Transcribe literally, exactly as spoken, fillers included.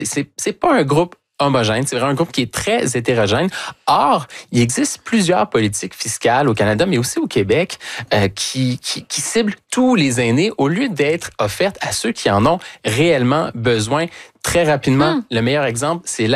C'est, c'est pas un groupe homogène, c'est vraiment un groupe qui est très hétérogène. Or, il existe plusieurs politiques fiscales au Canada, mais aussi au Québec, euh, qui, qui, qui ciblent tous les aînés au lieu d'être offertes à ceux qui en ont réellement besoin. Très rapidement, hum. le meilleur exemple, c'est